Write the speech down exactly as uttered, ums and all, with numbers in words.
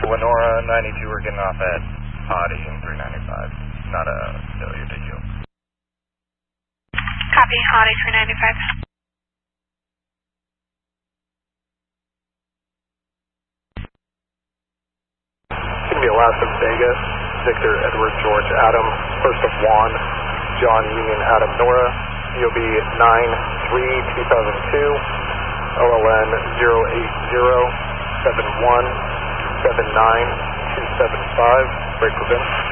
Lenora ninety-two, we're getting off at Potty in three ninety-five. Not a failure to you. Copy, Hottie three ninety-five. It's going to be Alaska Vegas, Victor Edward George Adam, first of Juan, John Union Adam Nora, D O B nine three two thousand two, L L N zero eight zero seven one seven nine two seven five, break prevent.